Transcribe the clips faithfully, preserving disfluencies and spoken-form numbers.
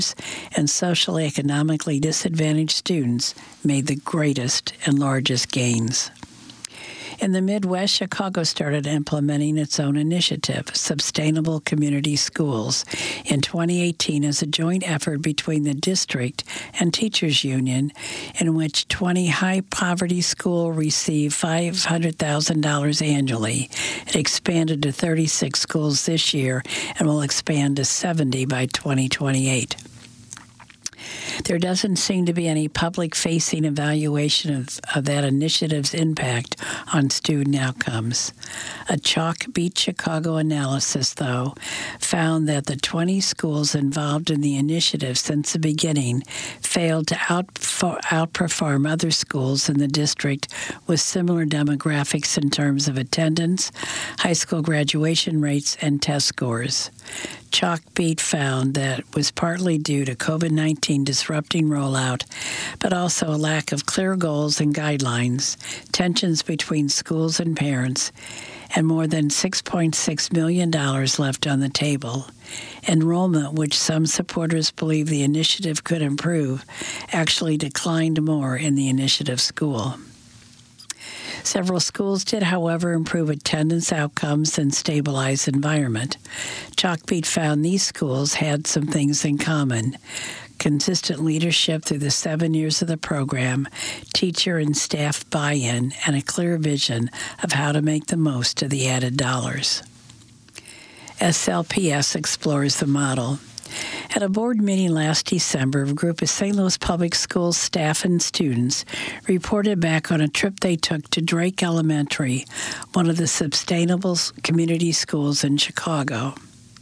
and socially economically disadvantaged students made the greatest and largest gains. In the Midwest, Chicago started implementing its own initiative, Sustainable Community Schools, in twenty eighteen as a joint effort between the district and teachers union, in which twenty high-poverty schools receive five hundred thousand dollars annually. It expanded to thirty-six schools this year and will expand to seventy by twenty twenty-eight. There doesn't seem to be any public-facing evaluation of, of that initiative's impact on student outcomes. A Chalk Beat Chicago analysis, though, found that the twenty schools involved in the initiative since the beginning failed to out, outperform other schools in the district with similar demographics in terms of attendance, high school graduation rates, and test scores. Chalk Beat found that it was partly due to covid nineteen disrupting rollout, but also a lack of clear goals and guidelines, tensions between schools and parents, and more than six point six million dollars left on the table. Enrollment, which some supporters believe the initiative could improve, actually declined more in the initiative school. Several schools did, however, improve attendance outcomes and stabilize environment. Chalkbeat found these schools had some things in common: consistent leadership through the seven years of the program, teacher and staff buy-in, and a clear vision of how to make the most of the added dollars. S L P S explores the model. At a board meeting last December, a group of Saint Louis Public Schools staff and students reported back on a trip they took to Drake Elementary, one of the sustainable community schools in Chicago.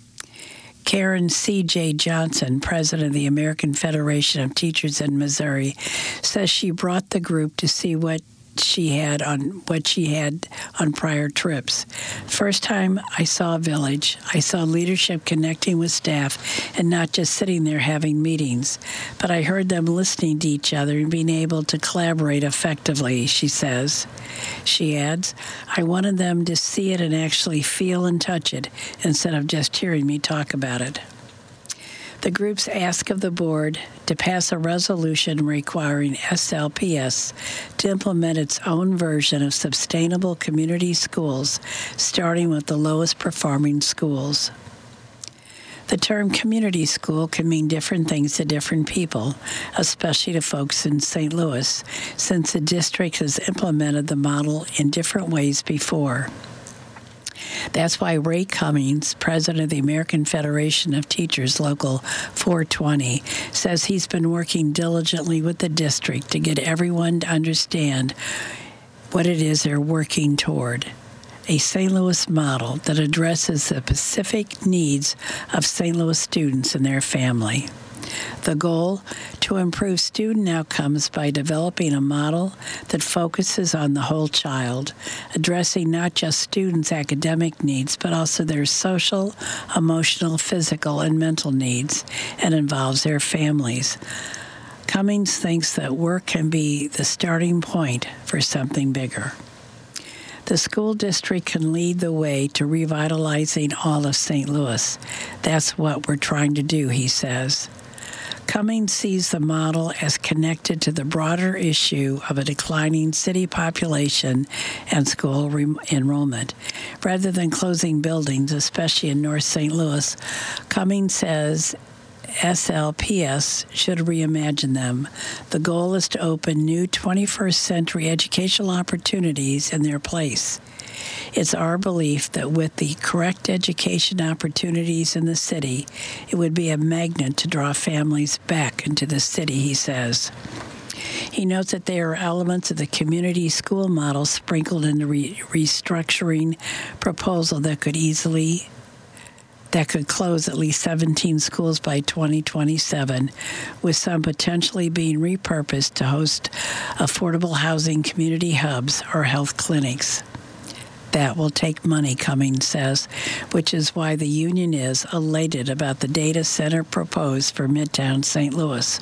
Karen C J. Johnson, president of the American Federation of Teachers in Missouri, says she brought the group to see what she had on what she had on prior trips. First time I saw a village, I saw leadership connecting with staff and not just sitting there having meetings, but I heard them listening to each other and being able to collaborate effectively, she says. She adds, I wanted them to see it and actually feel and touch it instead of just hearing me talk about it. The groups ask of the board to pass a resolution requiring S L P S to implement its own version of sustainable community schools, starting with the lowest performing schools. The term community school can mean different things to different people, especially to folks in Saint Louis, since the district has implemented the model in different ways before. That's why Ray Cummings, president of the American Federation of Teachers Local four twenty, says he's been working diligently with the district to get everyone to understand what it is they're working toward. A Saint Louis model that addresses the specific needs of Saint Louis students and their family. The goal, to improve student outcomes by developing a model that focuses on the whole child, addressing not just students' academic needs, but also their social, emotional, physical, and mental needs, and involves their families. Cummings thinks that work can be the starting point for something bigger. The school district can lead the way to revitalizing all of Saint Louis. That's what we're trying to do, he says. Cummings sees the model as connected to the broader issue of a declining city population and school re- enrollment. Rather than closing buildings, especially in North Saint Louis, Cummings says S L P S should reimagine them. The goal is to open new twenty-first century educational opportunities in their place. It's our belief that with the correct education opportunities in the city, it would be a magnet to draw families back into the city, he says. He notes that there are elements of the community school model sprinkled in the re- restructuring proposal that could easily that could close at least seventeen schools by twenty twenty-seven, with some potentially being repurposed to host affordable housing community hubs or health clinics. That will take money, Cummings says, which is why the union is elated about the data center proposed for Midtown Saint Louis.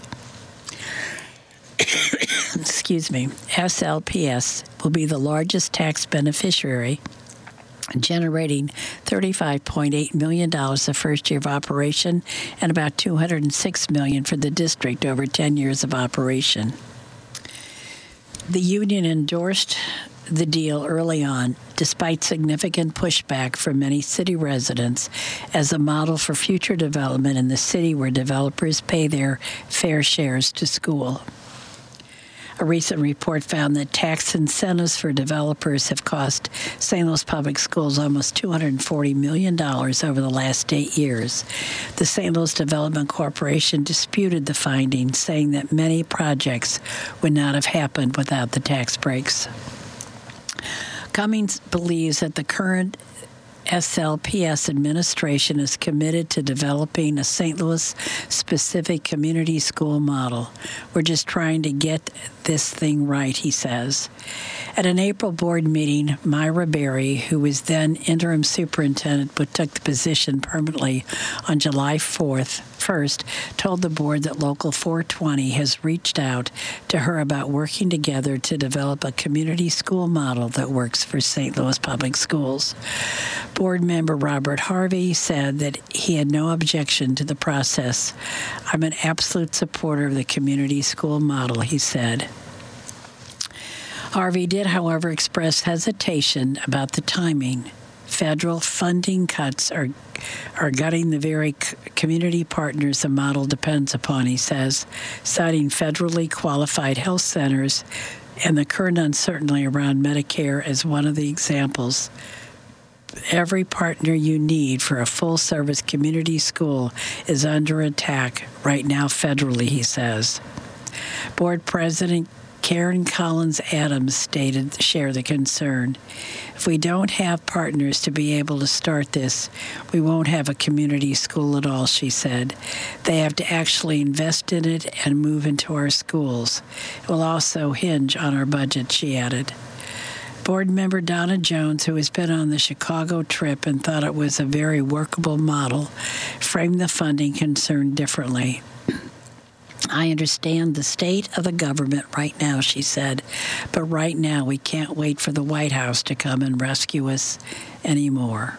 Excuse me. S L P S will be the largest tax beneficiary generating thirty-five point eight million dollars the first year of operation and about two hundred six million dollars for the district over ten years of operation. The union endorsed the deal early on, despite significant pushback from many city residents, as a model for future development in the city where developers pay their fair shares to school. A recent report found that tax incentives for developers have cost Saint Louis Public Schools almost two hundred forty million dollars over the last eight years. The Saint Louis Development Corporation disputed the findings, saying that many projects would not have happened without the tax breaks. Cummings believes that the current S L P S administration is committed to developing a Saint Louis-specific community school model. We're just trying to get this thing right, he says. At an April board meeting, Myra Berry, who was then interim superintendent but took the position permanently on July fourth, first, told the board that Local four twenty has reached out to her about working together to develop a community school model that works for Saint Louis Public Schools. Board member Robert Harvey said that he had no objection to the process. I'm an absolute supporter of the community school model, he said. Harvey did, however, express hesitation about the timing. Federal funding cuts are are gutting the very c- community partners the model depends upon, he says, citing federally qualified health centers and the current uncertainty around Medicare as one of the examples. Every partner you need for a full-service community school is under attack right now federally, he says. Board President Karen Collins Adams stated, share the concern. If we don't have partners to be able to start this, we won't have a community school at all, she said. They have to actually invest in it and move into our schools. It will also hinge on our budget, she added. Board member Donna Jones, who has been on the Chicago trip and thought it was a very workable model, framed the funding concern differently. I understand the state of the government right now, she said, but right now we can't wait for the White House to come and rescue us anymore.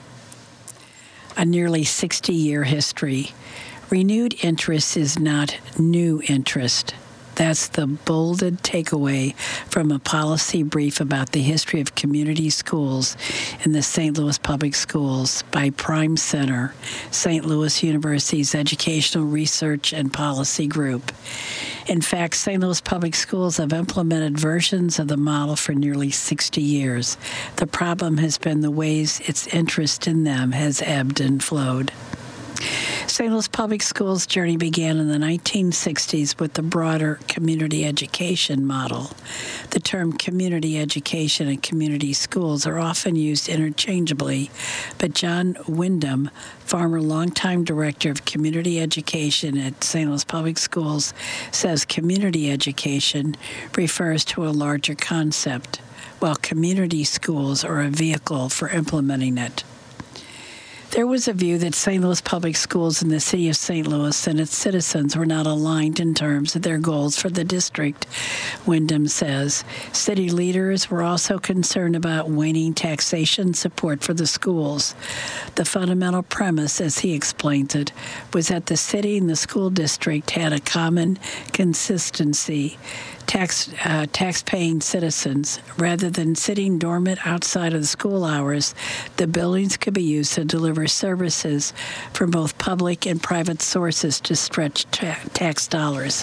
A nearly sixty-year history. Renewed interest is not new interest. That's the bolded takeaway from a policy brief about the history of community schools in the Saint Louis Public Schools by Prime Center, Saint Louis University's Educational Research and Policy Group. In fact, Saint Louis Public Schools have implemented versions of the model for nearly sixty years. The problem has been the ways its interest in them has ebbed and flowed. Saint Louis Public Schools' journey began in the nineteen sixties with the broader community education model. The term community education and community schools are often used interchangeably, but John Wyndham, former longtime director of community education at Saint Louis Public Schools, says community education refers to a larger concept, while community schools are a vehicle for implementing it. There was a view that Saint Louis Public Schools in the city of Saint Louis and its citizens were not aligned in terms of their goals for the district, Wyndham says. City leaders were also concerned about waning taxation support for the schools. The fundamental premise, as he explains it, was that the city and the school district had a common consistency, tax uh, tax-paying citizens. Rather than sitting dormant outside of the school hours, the buildings could be used to deliver services from both public and private sources to stretch ta- tax dollars.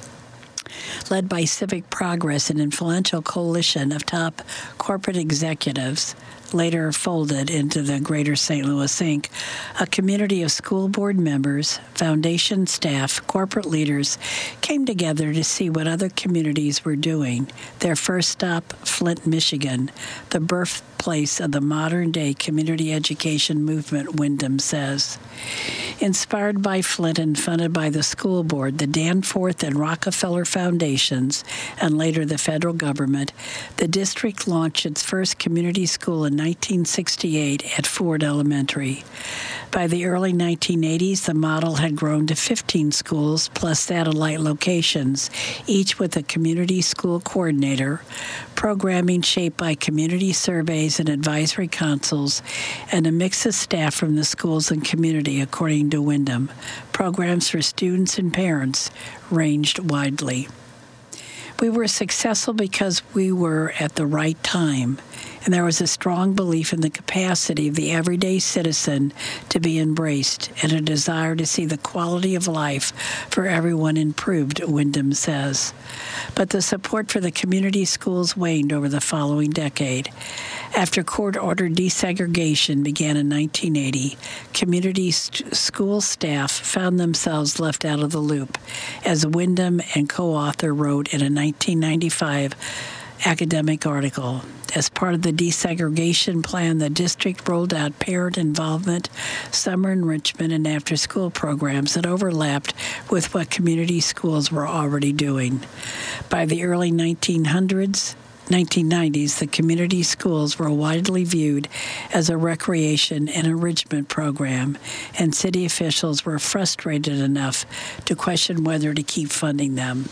Led by Civic Progress, an influential coalition of top corporate executives, later folded into the Greater Saint Louis Incorporated, a community of school board members, foundation staff, corporate leaders came together to see what other communities were doing. Their first stop, Flint, Michigan, the birthplace of the modern-day community education movement, Wyndham says. Inspired by Flint and funded by the school board, the Danforth and Rockefeller Foundations, and later the federal government, the district launched its first community school in nineteen sixty-eight at Ford Elementary. By the early nineteen eighties, the model had grown to fifteen schools plus satellite locations, each with a community school coordinator, programming shaped by community surveys employees and advisory councils, and a mix of staff from the schools and community, according to Wyndham. Programs for students and parents ranged widely. We were successful because we were at the right time, and there was a strong belief in the capacity of the everyday citizen to be embraced and a desire to see the quality of life for everyone improved, Wyndham says. But the support for the community schools waned over the following decade. After court-ordered desegregation began in nineteen eighty, community st- school staff found themselves left out of the loop, as Wyndham and co-author wrote in a nineteen ninety-five academic article. As part of the desegregation plan, the district rolled out parent involvement, summer enrichment, and after-school programs that overlapped with what community schools were already doing. By the early nineteen hundreds, nineteen nineties, the community schools were widely viewed as a recreation and enrichment program, and city officials were frustrated enough to question whether to keep funding them.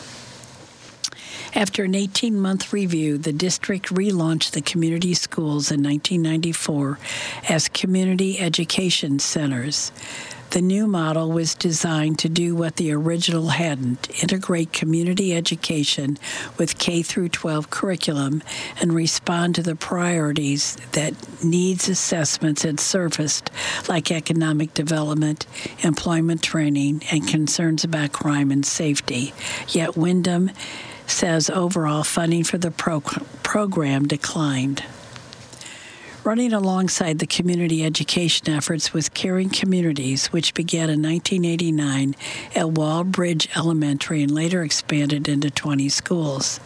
After an eighteen-month review, the district relaunched the community schools in nineteen ninety-four as community education centers. The new model was designed to do what the original hadn't, integrate community education with K through twelve curriculum and respond to the priorities that needs assessments had surfaced, like economic development, employment training, and concerns about crime and safety. Yet Wyndham says overall funding for the pro- program declined. Running alongside the community education efforts was Caring Communities, which began in nineteen eighty-nine at Wallbridge Elementary and later expanded into twenty schools.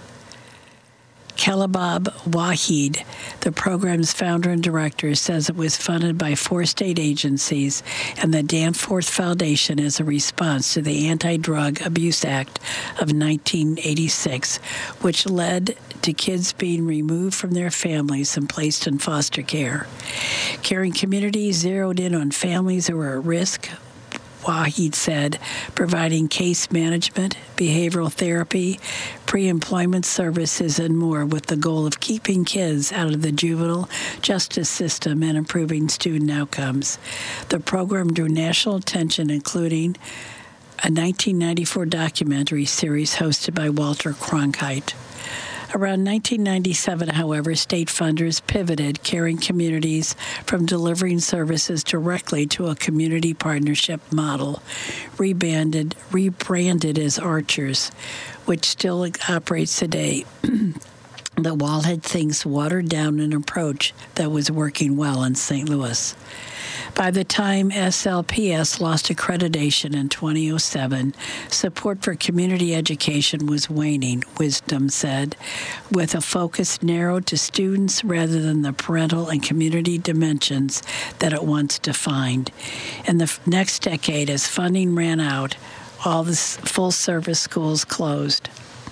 Kalabab Wahid, the program's founder and director, says it was funded by four state agencies and the Danforth Foundation as a response to the Anti-Drug Abuse Act of nineteen eighty-six, which led to kids being removed from their families and placed in foster care. Caring Communities zeroed in on families who were at risk, Wahid said, providing case management, behavioral therapy, pre-employment services, and more, with the goal of keeping kids out of the juvenile justice system and improving student outcomes. The program drew national attention, including a nineteen ninety-four documentary series hosted by Walter Cronkite. Around nineteen ninety-seven, however, state funders pivoted Caring Communities from delivering services directly to a community partnership model, rebranded, rebranded as Archers, which still operates today. The wall had things watered down an approach that was working well in Saint Louis. By the time S L P S lost accreditation in twenty oh seven, support for community education was waning, Wisdom said, with a focus narrowed to students rather than the parental and community dimensions that it once defined. In the next decade, as funding ran out, all the full-service schools closed.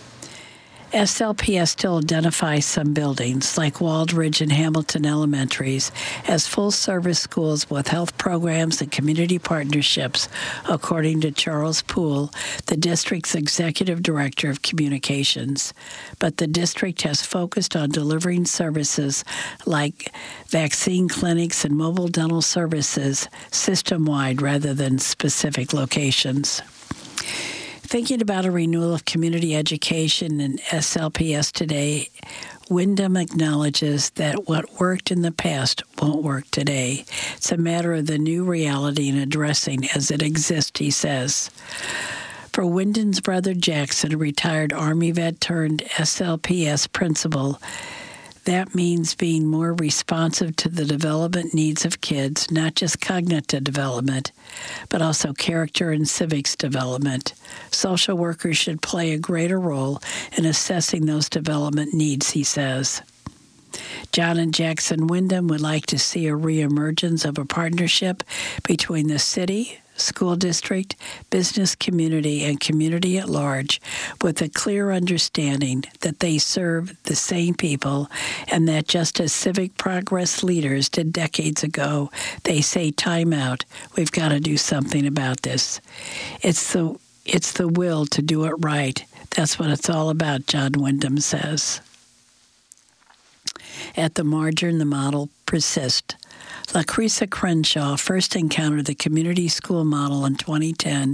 S L P S still identifies some buildings, like Waldridge and Hamilton Elementaries, as full-service schools with health programs and community partnerships, according to Charles Poole, the district's executive director of communications. But the district has focused on delivering services like vaccine clinics and mobile dental services system-wide rather than specific locations. Thinking about a renewal of community education in S L P S today, Wyndham acknowledges that what worked in the past won't work today. It's a matter of the new reality and addressing as it exists, he says. For Wyndham's brother Jackson, a retired Army vet turned S L P S principal, that means being more responsive to the development needs of kids, not just cognitive development, but also character and civics development. Social workers should play a greater role in assessing those development needs, he says. John and Jackson Wyndham would like to see a reemergence of a partnership between the city, school district, business community, and community at large, with a clear understanding that they serve the same people and that just as civic progress leaders did decades ago, they say, time out, we've got to do something about this. It's the, it's the will to do it right. That's what it's all about, John Wyndham says. At the margin, the model persists. Lucretia Crenshaw first encountered the community school model in twenty ten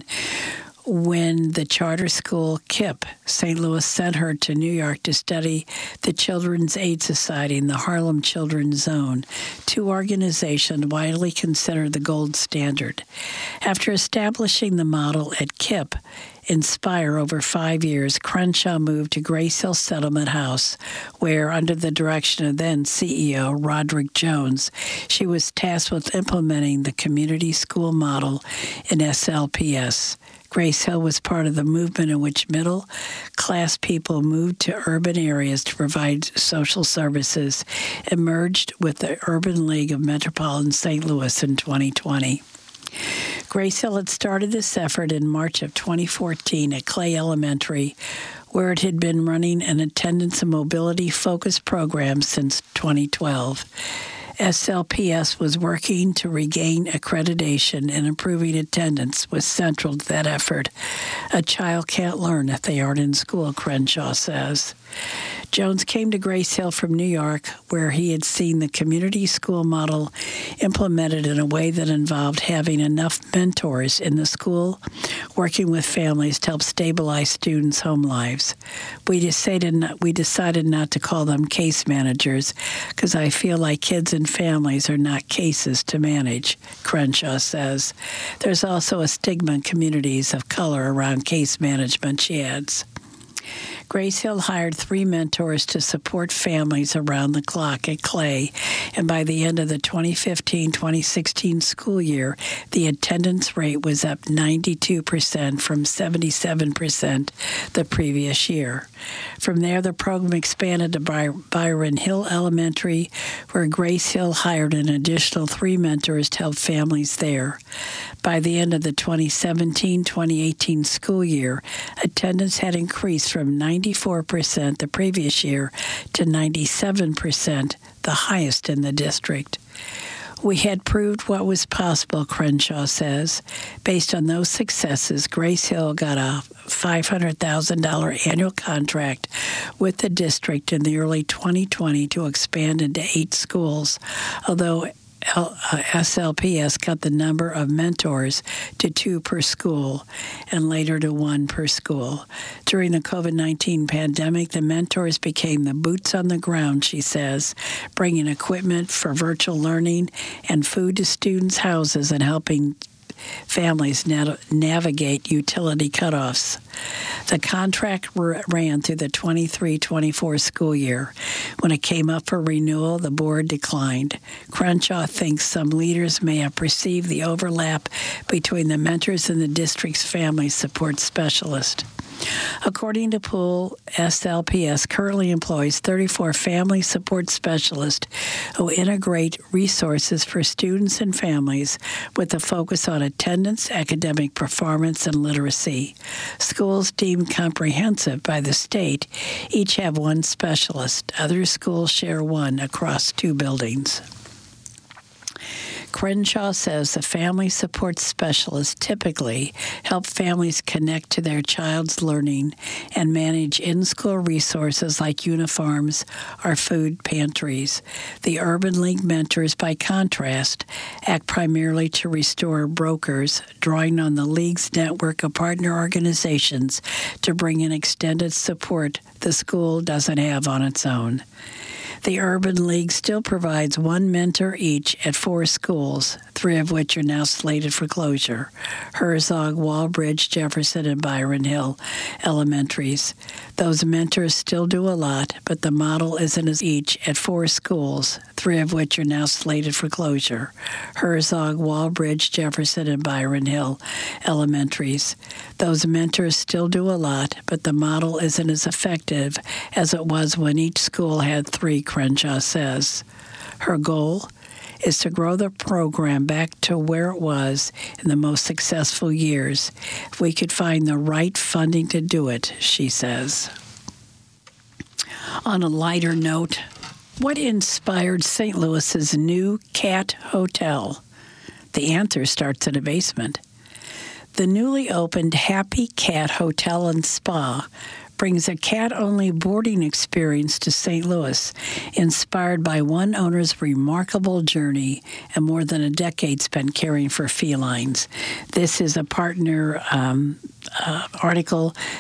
when the charter school K I P Saint Louis sent her to New York to study the Children's Aid Society and the Harlem Children's Zone, two organizations widely considered the gold standard. After establishing the model at K I P Inspire over five years, Crenshaw moved to Grace Hill Settlement House, where, under the direction of then C E O Roderick Jones, she was tasked with implementing the community school model in S L P S. Grace Hill was part of the movement in which middle-class people moved to urban areas to provide social services, emerged with the Urban League of Metropolitan Saint Louis in twenty twenty. Grace Hill had started this effort in March of twenty fourteen at Clay Elementary, where it had been running an attendance and mobility-focused program since twenty twelve. S L P S was working to regain accreditation, and improving attendance was central to that effort. A child can't learn if they aren't in school, Crenshaw says. Jones came to Grace Hill from New York, where he had seen the community school model implemented in a way that involved having enough mentors in the school, working with families to help stabilize students' home lives. We decided not, we decided not to call them case managers because I feel like kids and families are not cases to manage, Crenshaw says. There's also a stigma in communities of color around case management, she adds. Grace Hill hired three mentors to support families around the clock at Clay, and by the end of the twenty fifteen twenty sixteen school year, the attendance rate was up ninety-two percent from seventy-seven percent the previous year. From there, the program expanded to By- Byron Hill Elementary, where Grace Hill hired an additional three mentors to help families there. By the end of the twenty seventeen twenty eighteen school year, attendance had increased from ninety-four percent the previous year to ninety-seven percent, the highest in the district. We had proved what was possible, Crenshaw says. Based on those successes, Grace Hill got a five hundred thousand dollars annual contract with the district in the early twenty twenty to expand into eight schools, although S L P S cut the number of mentors to two per school and later to one per school. During the covid nineteen pandemic, the mentors became the boots on the ground, she says, bringing equipment for virtual learning and food to students' houses and helping families nav- navigate utility cutoffs. The contract r- ran through the twenty-three twenty-four school year. When it came up for renewal, the board declined. Crenshaw thinks some leaders may have perceived the overlap between the mentors and the district's family support specialist. According to Poole, S L P S currently employs thirty-four family support specialists who integrate resources for students and families with a focus on attendance, academic performance, and literacy. Schools deemed comprehensive by the state each have one specialist. Other schools share one across two buildings. Crenshaw says the family support specialists typically help families connect to their child's learning and manage in-school resources like uniforms or food pantries. The Urban League mentors, by contrast, act primarily to restore brokers, drawing on the League's network of partner organizations to bring in extended support the school doesn't have on its own. The Urban League still provides one mentor each at four schools, three of which are now slated for closure: Herzog, Walbridge, Jefferson, and Byron Hill elementaries. Those mentors still do a lot, but the model isn't as each at four schools, three of which are now slated for closure: Herzog, Walbridge, Jefferson, and Byron Hill elementaries. Those mentors still do a lot, but the model isn't as effective as it was when each school had three, Crenshaw says. Her goal is to grow the program back to where it was in the most successful years. If we could find the right funding to do it, she says. On a lighter note, what inspired Saint Louis's new Cat Hotel? The answer starts in a basement. The newly opened Happy Cat Hotel and Spa brings a cat-only boarding experience to Saint Louis, inspired by one owner's remarkable journey and more than a decade spent caring for felines. This is a partner um, uh, article